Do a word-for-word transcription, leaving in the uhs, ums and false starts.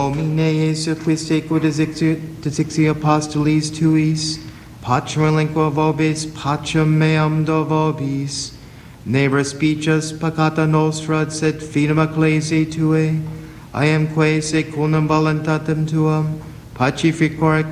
Domine Jesu Christe codicixi apostolis tuis, pacem lingua vobis, pacem meam do vobis. Ne respices peccata nostra, sed fidem ecclesiae Tuae, I am quae secundum voluntatem Tuam, pacificore